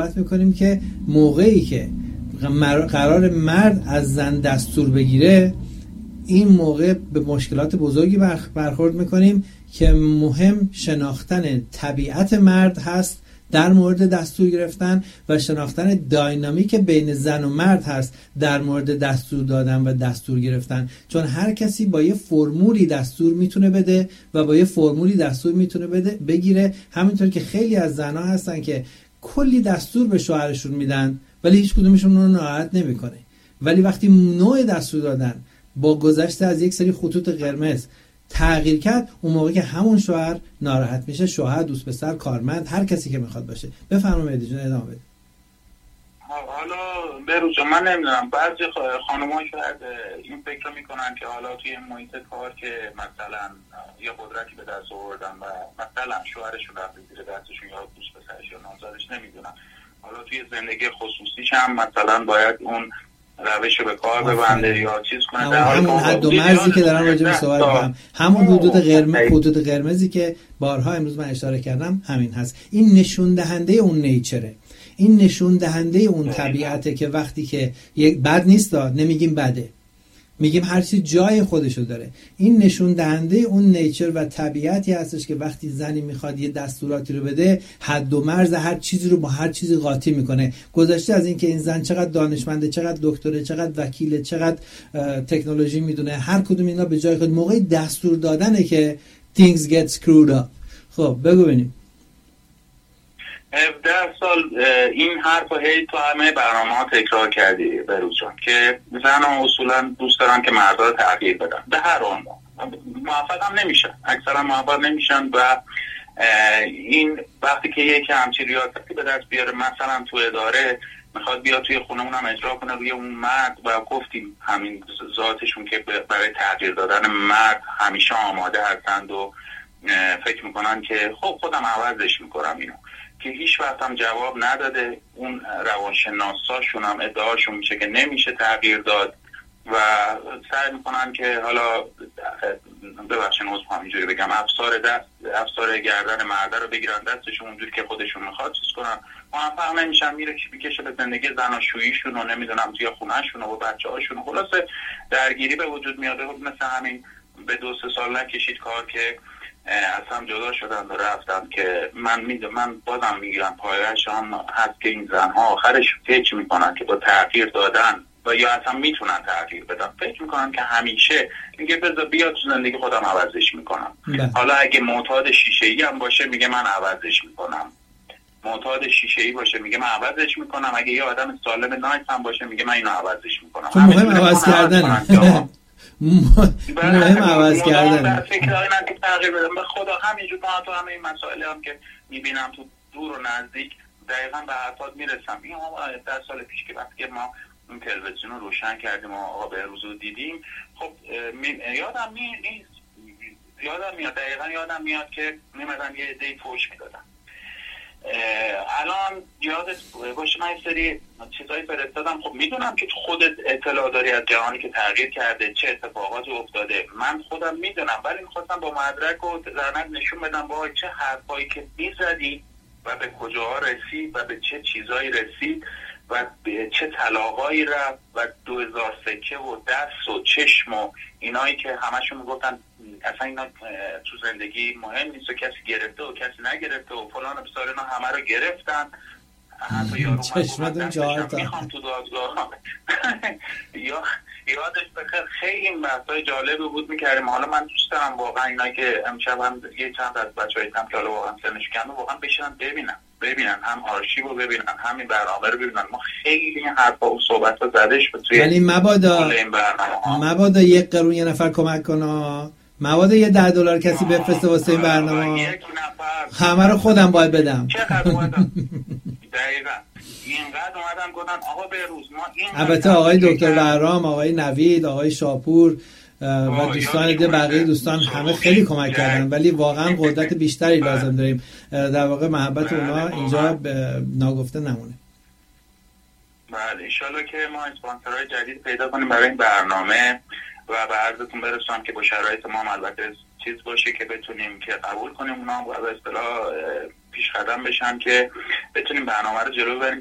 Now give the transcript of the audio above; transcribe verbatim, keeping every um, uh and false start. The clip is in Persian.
صحبت میکنیم که موقعی که قرار مرد از زن دستور بگیره، این موقع به مشکلات بزرگی برخورد میکنیم که مهم شناختن طبیعت مرد هست در مورد دستور گرفتن و شناختن داینامیک بین زن و مرد هست در مورد دستور دادن و دستور گرفتن. چون هر کسی با یه فرمولی دستور میتونه بده و با یه فرمولی دستور میتونه بده بگیره. همینطور که خیلی از زنها هستن که کلی دستور به شوهرشون میدن ولی هیچ کدومشون اون رو ناراحت نمیکنه، ولی وقتی نوع دستور دادن با گذشته از یک سری خطوط قرمز تغییر کرد، اون موقع که همون شوهر ناراحت میشه، شوهر، دوست پسر، کارمند، هر کسی که میخواد باشه. بفرمایید جون ادامه بدید. حالا بروز من نمیدونم، بعضی خانم‌ها شاید این فکر رو میکنن که حالا توی محیط کار که مثلا یه قدرتی به دست آوردن و مثلا شوهرشون رفته زیر دستشون یا دوست پسرش یا نامزدش، نمیدونم حالا توی زندگی خصوصیش هم مثلا باید اون روش رو به کار ببنده یا چیز کنه. همون حد و مرزی که دارم راجع به صحبت می‌کنم، همون حدود قرمز حدود قرمزی که بارها امروز من اشاره کردم همین هست. این نشون دهنده اون نیچره، این نشون دهنده اون طبیعته که وقتی که یک بد نیست، نمیگیم بده، میگیم هر چی جای خودشو داره. این نشون دهنده اون نیچر و طبیعتی هستش که وقتی زنی میخواد یه دستوراتی رو بده، حد و مرز هر چیزی رو با هر چیزی قاطی میکنه. گذشته از این که این زن چقدر دانشمنده، چقدر دکتره، چقدر وکیله، چقدر تکنولوژی میدونه، هر کدوم اینا به جای خود موقع دستور دادنه که things get screwed up. خب بگو ببینیم. هفده سال این حرف هی تو همه برنامه ها تکرار کردی بروز جان که زن ها اصولا دوست دارن که مردا رو تغییر بدن به هر عنوان. موفق هم نمیشن، اکثرا موفق نمیشن و این وقتی که یک همچین ریاستی به دست بیاره، مثلا تو اداره میخواد بیاد توی خونمون هم اجرا کنه روی اون مرد و گفتیم همین ذاتشون که برای تغییر دادن مرد همیشه آماده هستند و فکر میکنن که خب خودم عوضش میکنم اینو، که هیچ وقت هم جواب نداده. اون روانشناساشون هم ادعاشون میشه که نمیشه تغییر داد و سعی میکنن که حالا ببخشید عذر میخوام اینجوری بگم افسار دست افسار گردن مرده رو بگیرن دستشون اونجوری که خودشون میخواد چیز کنن. موفق نمیشن، میره که میکشه به زندگی زناشوییشون و نمیدونم توی خونهشون و بچه‌هاشون. خلاصه درگیری به وجود میاد. مثل همین به دو سه سال نکشید کار که از هم جدا شدن و رفتن که من میدونم، من بازم میگم پایه‌اش هم هست که این زنها آخرش فکر میکنن که با تغییر دادن و یا اصلا میتونن تغییر بدن، فکر میکنن که همیشه میگه بذار بیاد تو زندگی خودم عوضش میکنم. حالا اگه معتاد شیشه‌ای هم باشه میگه من عوضش میکنم، معتاد شیشه‌ای باشه میگه من عوضش میکنم، اگه یه آدم سالم نایس هم باشه میگه من اینو عوضش میکنم. مهم عوض کردنه. مهم عوض کردن. در فکر اینن که تغییر بدن. به خدا همینجور من تو همه این مسائل هم که میبینم تو دور و نزدیک دقیقاً به حرفات میرسم. این هم ده سال پیش که وقتی ما اون تلویزیون رو روشن کردیم و آقا بهروز رو دیدیم، خب یادم نیست یادم میاد دقیقاً یادم میاد که میمدن یه عده‌ای فوش میدادن. الان یادت باشه من یه سری چیزایی فرستادم. خب میدونم که خودت اطلاع داری از جهانی که تغییر کرده، چه اتفاقاتی افتاده، من خودم میدونم، ولی میخواستم با مدرک و درنت نشون بدم با چه حرفایی که میزدی و به کجاها رسید و به چه چیزایی رسید و به چه طلاقایی رفت و دو هزار سکه و دست و چشم و اینایی که همشون میگفتن اصلا اینا تو زندگی مهم نیست و کسی گرفته و کسی نگرفته و فلان و بسار، اینا همه رو گرفتن. حتی یارو چشمتون جهارتا میخوام تو دادگاه یا یادش بخیر خیلی این بحثای جالبی بود میکردیم. حالا من دوست دارم واقعا اینایی که امشب هم یه چند از بچه‌های هم که حالا واقعا سنش کنده واقعا بشینن ببینن ببینن هم آرشیو رو ببینن همین برنامه رو ببینن. ما خیلی این حرفا و صحبت‌ها زده شد توی یعنی مبادا مبادا یک قرون یه نفر کمک کنه، مبادا یه ده دلار کسی بفرسته واسه این برنامه، همه رو خودم باید بدم. چقدر اومدن دقیقاً اینقدر اومدن گفتن آقا بهروز ما این البته آقای دکتر بهرام، آقای نوید، آقای شاپور و دوستان دیگه بقیه دوستان همه خیلی کمک کردن، ولی واقعا قدرت بیشتری لازم داریم. در واقع محبت اونا اینجا ناگفته نمونه. بله ان شاءالله که ما اسپانسرهای جدید پیدا کنیم برای این برنامه و به عرضتون برسونم که با شرایط ما البته چیز باشه که بتونیم که قبول کنیم اونا و به اصطلاح پیش قدم بشن که بتونیم برنامه رو جلو ببریم